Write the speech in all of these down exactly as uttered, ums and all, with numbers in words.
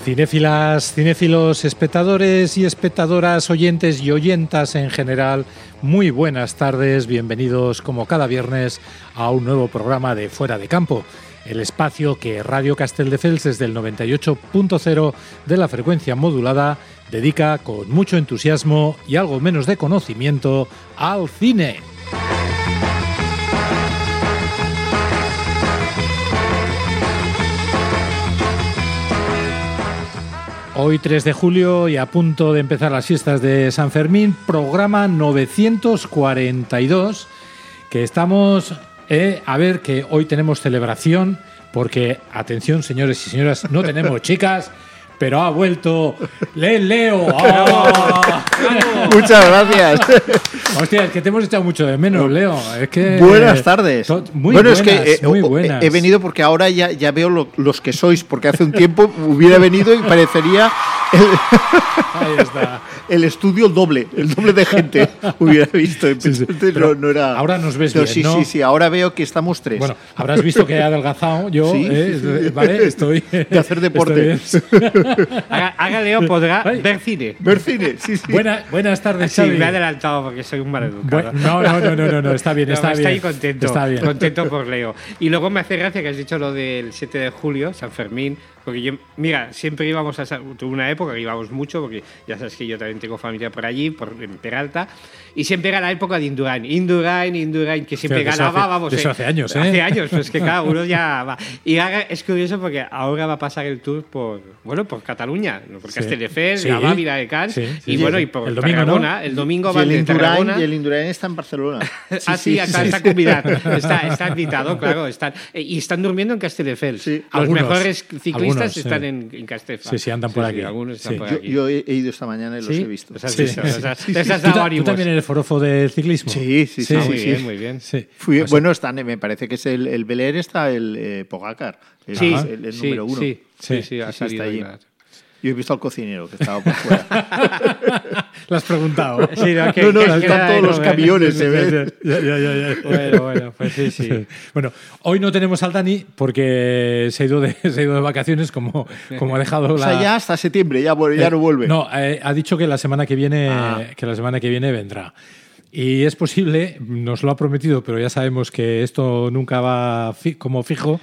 Cinéfilas, cinéfilos, espectadores y espectadoras, oyentes y oyentas en general, muy buenas tardes, bienvenidos como cada viernes a un nuevo programa de Fuera de Campo, el espacio que Radio Castelldefels desde el noventa y ocho punto cero de la frecuencia modulada dedica con mucho entusiasmo y algo menos de conocimiento al cine. Hoy tres de julio y a punto de empezar las fiestas de San Fermín, programa novecientos cuarenta y dos, que estamos, eh, a ver que hoy tenemos celebración, porque, atención señores y señoras, no tenemos chicas, pero ha vuelto Le Leo. ¡Oh! Muchas gracias. Hostia, es que te hemos echado mucho de menos, Leo. Es que, buenas tardes. To- muy bueno, buenas, es que eh, muy buenas. He venido porque ahora ya, ya veo lo, los que sois, porque hace un tiempo hubiera venido y parecería el, Ahí está. el estudio doble, el doble de gente hubiera visto. Sí, sí. No, no era... Ahora nos ves Pero bien, sí, ¿no? sí, sí, ahora veo que estamos tres. Bueno, habrás visto que he adelgazado yo, Sí, eh, sí, sí. ¿vale? Estoy De hacer deporte. estoy bien. Haga, haga Leo podrá Ay. ver cine. Ver cine, sí, sí. Buena- buenas tardes, Sí, Xavi. me he adelantado porque soy un maleducado. Bu- no, no, no, no, no, no, está bien, No, está estoy bien. contento, Está bien. contento por Leo. Y luego me hace gracia que has dicho lo del siete de julio, San Fermín, porque yo, mira, siempre íbamos a... San- Tuve una época que íbamos mucho, porque ya sabes que yo también tengo familia por allí, por, en Peralta, y siempre era la época de Indurain, Indurain, Indurain, que siempre Hostia, de eso ganaba, hace- vamos... de eso eh, hace años, ¿eh? Hace años, pues que cada uno ya va. Y ahora es curioso porque ahora va a pasar el tour por, bueno, por Cataluña, por Sí. Castelldefels, Sí. la Bávila de Cans, Sí, sí, y sí. bueno, y por El domingo, ¿no? Tarragona, el domingo Y van el de Indurain, Tarragona. y el Indurain está en Barcelona. Ah, sí, está, está convidado, está, está invitado, claro. Están, eh, y están durmiendo en Castelldefels. Sí. Los Algunos, mejores ciclistas algunos, están sí. en, en Castelldefels. Sí, sí, andan por aquí. algunos están Sí. por Yo, aquí. yo he, he ido esta mañana y los ¿Sí? he visto. Los has Sí, visto, sí, los has- sí, les sí. has ¿Tú, dado ta- tú ánimos. también eres forofo del ciclismo? Sí, sí, sí. Ah, sí, muy sí. bien, muy bien. Sí. Fui- O sea, bueno, están, me parece que es el, el Bel Air, está el eh, Pogacar, el, Sí, el, el sí, número uno. sí, sí, Sí, sí, ha sí, salido está allí. ahí. Yo he visto al cocinero que estaba por fuera. Lo has preguntado. Sí, no, que- no, no, que- están que era de todos los comer. camiones, se ven. Ya, ya, ya, ya. Bueno, bueno, pues sí, sí. Bueno, hoy no tenemos al Dani porque se ha ido de, se ha ido de vacaciones, como, como ha dejado la... O sea, ya hasta septiembre, ya, vuelve- ya no vuelve. No, eh, ha dicho que la semana que viene, Ah. que la semana que viene vendrá. Y es posible, nos lo ha prometido, pero ya sabemos que esto nunca va fi- como fijo,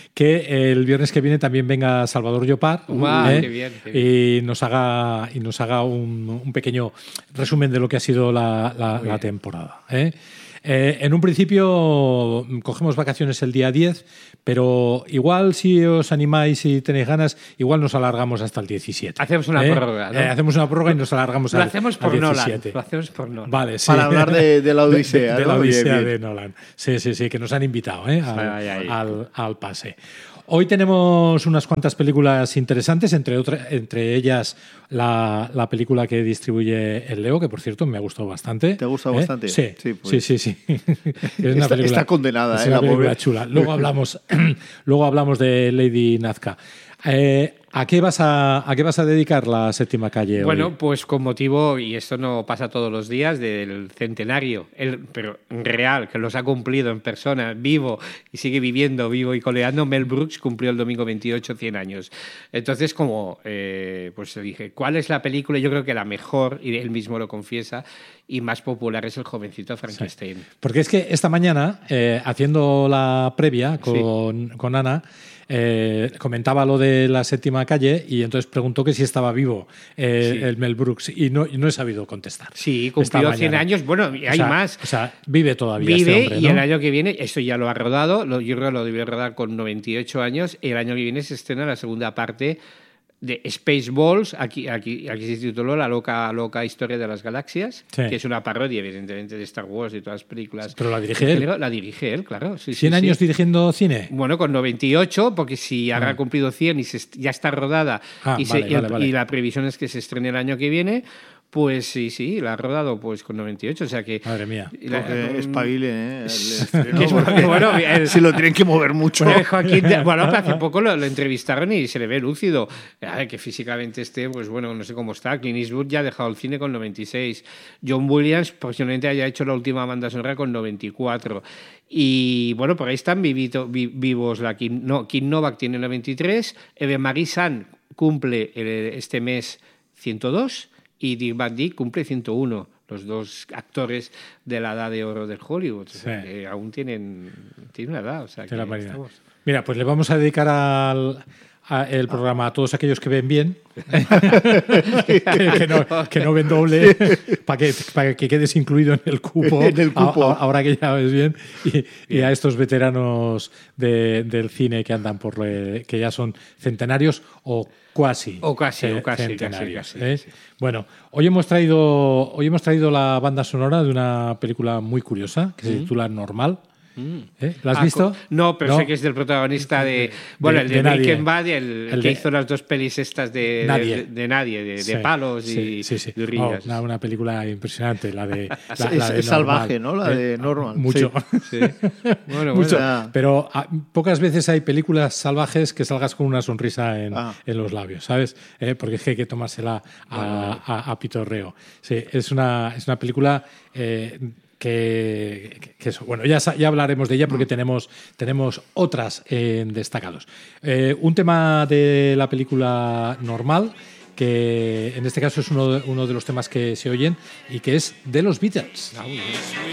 que el viernes que viene también venga Salvador Llopar, Guau, ¿eh? qué bien, qué y nos haga y nos haga un, un pequeño resumen de lo que ha sido la, la- la temporada. ¿eh? Eh, en un principio cogemos vacaciones el día diez, pero igual si os animáis y tenéis ganas, igual nos alargamos hasta el diecisiete. Hacemos una ¿eh? prórroga, ¿no? Eh, hacemos una prórroga y nos alargamos Lo al, hacemos al por Nolan. diecisiete. Lo hacemos por Nolan. Vale, sí. Para hablar de, de la Odisea. De, de ¿no? la Bien, Odisea bien. de Nolan. Sí, sí, sí, que nos han invitado ¿eh? al, Ay, ay. al- al pase. Hoy tenemos unas cuantas películas interesantes, entre, otra- entre ellas la, la película que distribuye el Leo, que por cierto me ha gustado bastante. ¿Te ha gustado ¿eh? bastante? Sí, Sí, pues. sí, sí, sí. Es una Está- película- está condenada, es ¿eh? una La película pobre. chula. Luego hablamos, luego hablamos de Lady Nazca. Eh, ¿a, qué vas a, ¿A qué vas a dedicar la séptima calle hoy? Bueno, pues con motivo, y esto no pasa todos los días, del centenario, el, pero real, que los ha cumplido en persona, vivo, y sigue viviendo, vivo y coleando, Mel Brooks cumplió el domingo veintiocho cien años. Entonces, como eh, pues dije, ¿cuál es la película? Yo creo que la mejor, y él mismo lo confiesa, y más popular es El jovencito Frankenstein. Porque es que esta mañana, eh, haciendo la previa con, con Ana, eh, comentaba lo de la séptima calle y entonces preguntó que si estaba vivo eh, Sí. el Mel Brooks y no, y no he sabido contestar. Sí, esta cumplió cien mañana. años, bueno, y hay O sea, más. O sea, vive todavía Vive este hombre, y ¿no? el año que viene, esto ya lo ha rodado, lo, yo creo que lo debió rodar con noventa y ocho años, el año que viene se estrena la segunda parte de Spaceballs, aquí, aquí, aquí se tituló La loca, loca historia de las galaxias, Sí. que es una parodia, evidentemente, de Star Wars y todas las películas. Pero la dirige él. La dirige él, claro. Sí, sí, ¿cien años sí. dirigiendo cine? Bueno, con noventa y ocho, porque si Ah. habrá cumplido cien y se est- ya está rodada Ah, y, se- vale, y el- vale, vale. y la previsión es que se estrene el año que viene, pues sí, sí, la ha rodado pues con noventa y ocho, o sea que... Madre mía. la- Porque espabile, ¿eh? El estreno, Que es porque muy bueno, el- si lo tienen que mover mucho. Bueno, Joaquín, de- bueno, hace poco lo, lo entrevistaron y se le ve lúcido. A ver, que físicamente esté, pues bueno, no sé cómo está. Clint Eastwood ya ha dejado el cine con noventa y seis. John Williams posiblemente haya hecho la última banda sonora con noventa y cuatro. Y bueno, por ahí están vivito, vi- vivos la Kim, no, Kim Novak tiene noventa y tres, Eve Marie San cumple este mes ciento dos y Dick Van Dyke cumple ciento uno. Los dos actores de la edad de oro del Hollywood. O sea, sí. que aún tienen, tienen una edad. O sea, que estamos... Mira, pues le vamos a dedicar al... el programa a todos aquellos que ven bien, que, que, no, que no ven doble, para que, para que quedes incluido en el cupo, en el cupo. A, a, ahora que ya ves bien, y, bien. y a estos veteranos de, del cine que andan por le, que ya son centenarios o cuasi, o casi, eh, o casi, centenarios. casi, casi, ¿eh? sí. Bueno, hoy hemos traído hoy hemos traído la banda sonora de una película muy curiosa que mm. se titula Normal. ¿Eh? ¿La has ah, visto? No, pero no. sé que es del protagonista de... Bueno, de, el de, de Breaking Bad, el, el que de, hizo las dos pelis estas de Nadie, de, de, nadie, de, sí, de palos sí, y sí, sí. de rillas. Oh, una, una película impresionante, la de... La, es la de es salvaje, ¿no? La de Normal. Mucho. Sí. Bueno, Mucho. Bueno. Pero a, pocas veces hay películas salvajes que salgas con una sonrisa en, ah. en los labios, ¿sabes? Eh, porque es que hay que tomársela a, a, a pitorreo. Sí, es una, es una película... Eh, Que, que eso. Bueno, ya, ya hablaremos de ella porque tenemos, tenemos otras en destacados. Eh, un tema de la película Normal, que en este caso es uno de, uno de los temas que se oyen y que es de los Beatles.